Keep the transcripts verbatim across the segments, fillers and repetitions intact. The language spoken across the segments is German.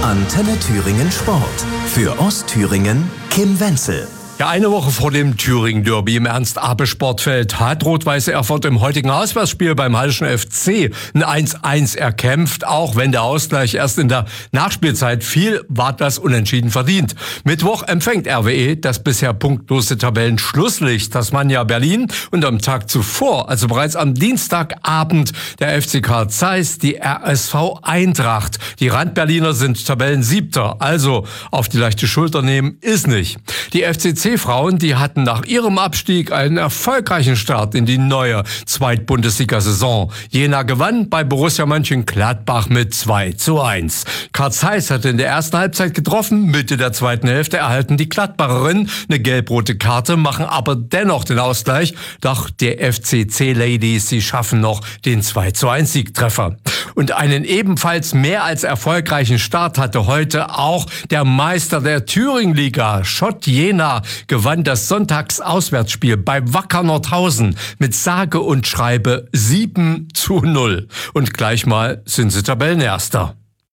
Antenne Thüringen Sport. Für Ostthüringen Kim Wenzel. Ja, eine Woche vor dem Thüringen-Derby im Ernst-Abbe-Sportfeld hat Rot-Weiß Erfurt im heutigen Auswärtsspiel beim Hallischen F C ein eins eins erkämpft. Auch wenn der Ausgleich erst in der Nachspielzeit fiel, war das unentschieden verdient. Mittwoch empfängt R W E das bisher punktlose Tabellenschlusslicht Tasmania Berlin und am Tag zuvor, also bereits am Dienstagabend, der F C Carl Zeiss die R S V Eintracht. Die Randberliner sind Tabellensiebter, also auf die leichte Schulter nehmen ist nicht. Die F C C-Frauen, die hatten nach ihrem Abstieg einen erfolgreichen Start in die neue Zweitbundesliga-Saison. Jena gewann bei Borussia Mönchengladbach mit zwei zu eins. Carl Zeiss hatte in der ersten Halbzeit getroffen, Mitte der zweiten Hälfte erhalten die Gladbacherinnen eine gelb-rote Karte, machen aber dennoch den Ausgleich. Doch die F C C-Ladies, sie schaffen noch den zwei zu eins Siegtreffer. Und einen ebenfalls mehr als erfolgreichen Start hatte heute auch der Meister der Thüringen-Liga, Schott Jena, gewann das Sonntagsauswärtsspiel bei Wacker Nordhausen mit sage und schreibe sieben zu null. Und gleich mal sind sie Tabellenerster.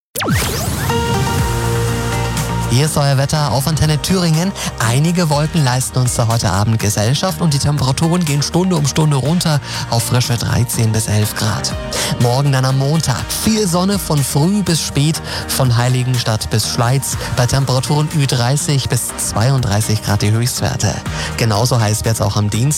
Hier ist euer Wetter auf Antenne Thüringen. Einige Wolken leisten uns da heute Abend Gesellschaft und die Temperaturen gehen Stunde um Stunde runter auf frische dreizehn bis elf Grad. Morgen dann am Montag viel Sonne von früh bis spät, von Heiligenstadt bis Schleiz, bei Temperaturen Ü dreißig bis zweiunddreißig Grad die Höchstwerte. Genauso heiß wird es auch am Dienstag.